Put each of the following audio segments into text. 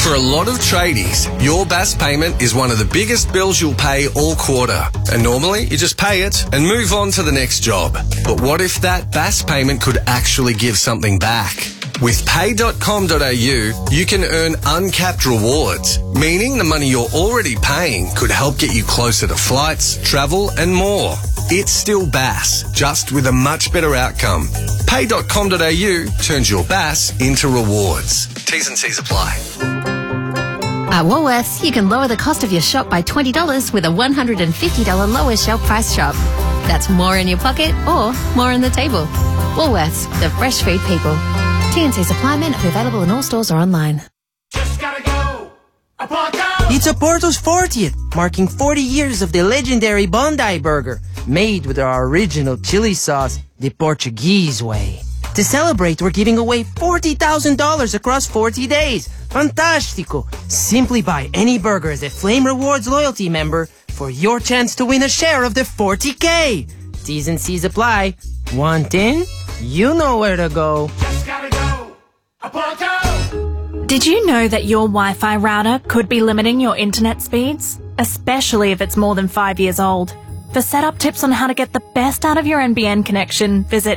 For a lot of tradies, your BAS payment is one of the biggest bills you'll pay all quarter. And normally, you just pay it and move on to the next job. But what if that BAS payment could actually give something back? With pay.com.au, you can earn uncapped rewards, meaning the money you're already paying could help get you closer to flights, travel and more. It's still BAS, just with a much better outcome. Pay.com.au turns your BAS into rewards. T's and C's apply. At Woolworths, you can lower the cost of your shop by $20 with a $150 lower shelf price shop. That's more in your pocket or more on the table. Woolworths, the fresh food people. T&C supply men are available in all stores or online. Just gotta go. It's Oporto's 40th, marking 40 years of the legendary Bondi Burger, made with our original chili sauce, the Portuguese way. To celebrate, we're giving away $40,000 across 40 days. Fantastico! Simply buy any burger as a Flame Rewards loyalty member for your chance to win a share of the $40K. T's and C's apply. Want in? You know where to go. Just gotta go. Oporto! Did you know that your Wi-Fi router could be limiting your internet speeds? Especially if it's more than 5 years old. For setup tips on how to get the best out of your NBN connection, visit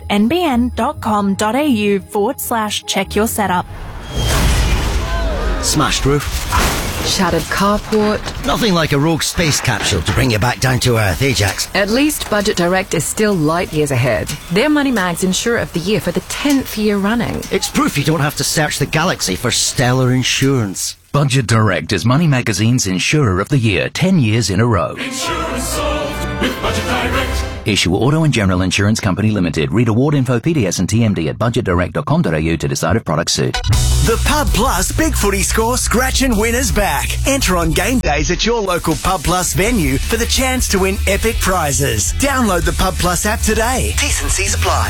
nbn.com.au/check your setup. Smashed roof. Shattered carport. Nothing like a rogue space capsule to bring you back down to earth, eh, Jax? At least Budget Direct is still light years ahead. They're Money Mag's Insurer of the Year for the 10th year running. It's proof you don't have to search the galaxy for stellar insurance. Budget Direct is Money Magazine's Insurer of the Year 10 years in a row. Insurance solved with Budget Direct. Issue Auto and General Insurance Company Limited. Read award info, PDS and TMD at budgetdirect.com.au to decide if products suit. The Pub Plus Big Footy Score Scratch and Winner's back. Enter on game days at your local Pub Plus venue for the chance to win epic prizes. Download the Pub Plus app today. T's and C's apply.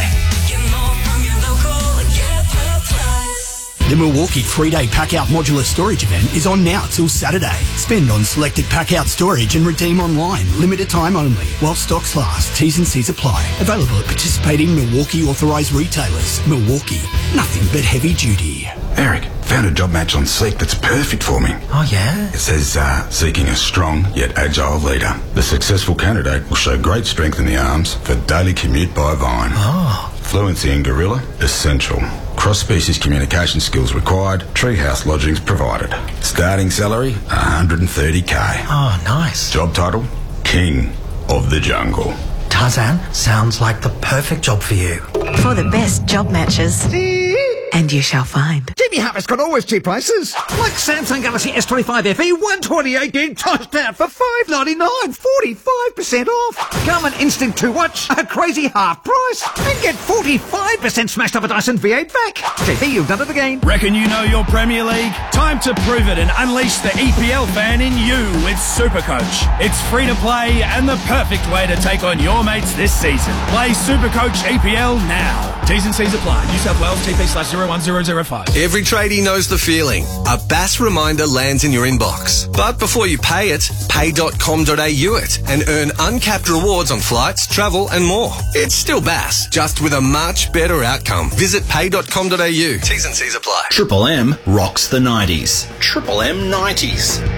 The Milwaukee 3-day Pack-Out Modular Storage event is on now till Saturday. Spend on selected Pack-Out storage and redeem online. Limited time only. While stocks last. T's and C's apply. Available at participating Milwaukee authorised retailers. Milwaukee. Nothing but heavy duty. Eric, found a job match on Seek that's perfect for me. Oh, yeah? It says, seeking a strong yet agile leader. The successful candidate will show great strength in the arms for daily commute by Vine. Oh. Fluency in Gorilla, essential. Cross-species communication skills required. Treehouse lodgings provided. Starting salary, $130K. Oh, nice. Job title, King of the Jungle. Tarzan, sounds like the perfect job for you. For the best job matches. And you shall find. JB Harvest got always cheap prices. Like Samsung Galaxy S25 FE 128 gig tossed out for $599, 45% off. Garmin Instinct 2 watch, a crazy half price. And get 45% smashed up a Dyson V8 vac. JB, you've done it again. Reckon you know your Premier League? Time to prove it and unleash the EPL fan in you with Supercoach. It's free to play and the perfect way to take on your mates this season. Play Supercoach EPL now. T's and C's apply. New South Wales TP/01005. Every tradie knows the feeling. A BAS reminder lands in your inbox. But before you pay it, pay.com.au it and earn uncapped rewards on flights, travel and more. It's still BAS, just with a much better outcome. Visit pay.com.au. T's and C's apply. Triple M rocks the 90s. Triple M 90s.